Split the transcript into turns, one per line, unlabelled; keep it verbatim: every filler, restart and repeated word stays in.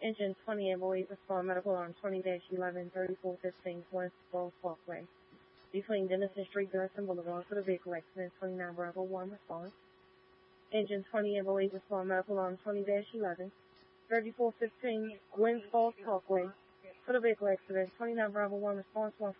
Engine twenty, Able eight, respond medical alarm twenty eleven, thirty-four fifteen, West Falls Parkway. Between Denison Street, Garrison Boulevard for the vehicle accident, twenty-nine Bravo one, response. Engine twenty, Able eight, respond medical alarm twenty eleven, thirty-four fifteen, West Falls Parkway for the vehicle accident, twenty-nine Bravo one, response one.